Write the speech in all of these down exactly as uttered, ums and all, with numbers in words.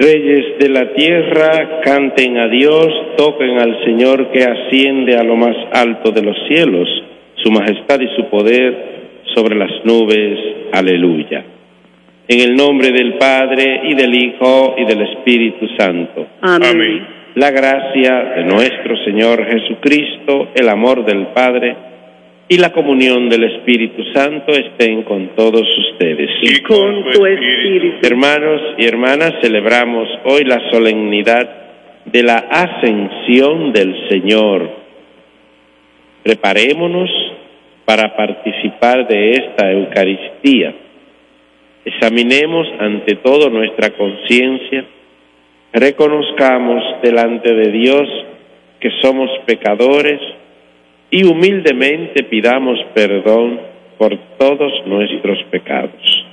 Reyes de la tierra, canten a Dios, toquen al Señor que asciende a lo más alto de los cielos, su majestad y su poder sobre las nubes. Aleluya. En el nombre del Padre, y del Hijo, y del Espíritu Santo. Amén. Amén. La gracia de nuestro Señor Jesucristo, el amor del Padre y la comunión del Espíritu Santo estén con todos ustedes. Y con tu espíritu. Hermanos y hermanas, celebramos hoy la solemnidad de la ascensión del Señor. Preparémonos para participar de esta Eucaristía. Examinemos ante todo nuestra conciencia, reconozcamos delante de Dios que somos pecadores y humildemente pidamos perdón por todos nuestros pecados.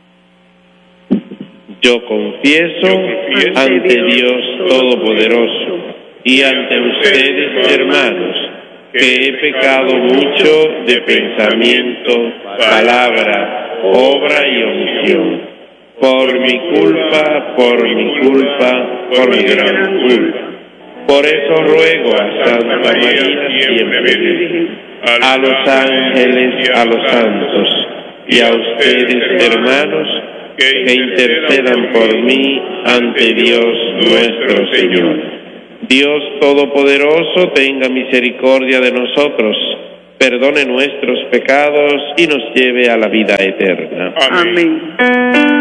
Yo confieso, Yo confieso ante Dios, Dios Todopoderoso y ante ustedes, hermanos, que he pecado mucho de pensamiento, palabra, obra y omisión, por mi culpa, por mi culpa, por mi gran culpa. Por eso ruego a Santa María siempre Virgen, a los ángeles, a los santos y a ustedes, hermanos, que intercedan por mí ante Dios nuestro Señor. Dios Todopoderoso tenga misericordia de nosotros, perdone nuestros pecados y nos lleve a la vida eterna. Amén.